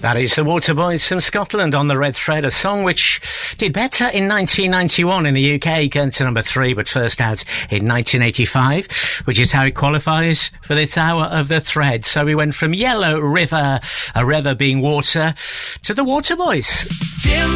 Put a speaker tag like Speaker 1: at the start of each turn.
Speaker 1: That is the Waterboys from Scotland on the Red Thread, a song which did better in 1991 in the UK, going to number 3, but first out in 1985, which is how it qualifies for this hour of the Thread. So we went from Yellow River, a river being water, to the Waterboys.
Speaker 2: Jim